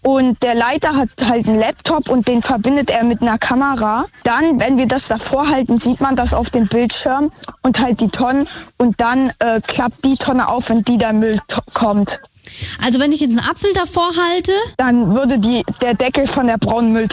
und der Leiter hat halt einen Laptop und den verbindet er mit einer Kamera. Dann, wenn wir das davor halten, sieht man das auf dem Bildschirm und halt die Tonnen und dann klappt die Tonne auf, wenn der Müll kommt. Also wenn ich jetzt einen Apfel davor halte? Dann würde der Deckel von der braunen Mülltonne